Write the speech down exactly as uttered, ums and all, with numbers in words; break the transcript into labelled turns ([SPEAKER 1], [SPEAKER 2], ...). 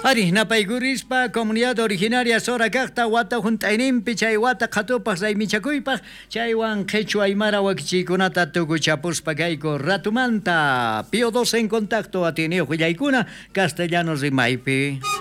[SPEAKER 1] Ari, napaykurispa comunidad originaria sora kaqta wata hunt'ayninpi chay wata qhatupas raymichakuypaq chaywan qhechua aymara wakichiykunata tukuchapuspa kayku ratumanta Pío doce en contacto ateneo huyaykuna castellano rimaypi.